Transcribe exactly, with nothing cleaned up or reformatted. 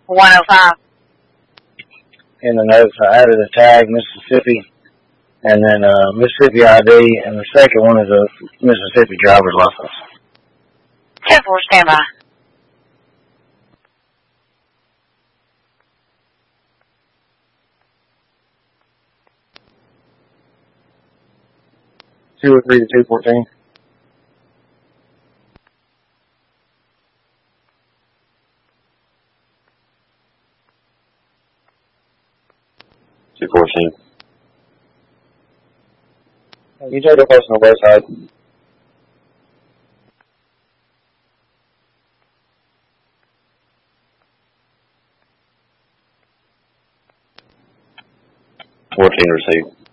one oh five. In the notes, I added a tag, Mississippi, and then uh, Mississippi I D, and the second one is a Mississippi driver's license. ten four, stand by. two oh three to two fourteen. two fourteen. You take the person on the west side. fourteen received.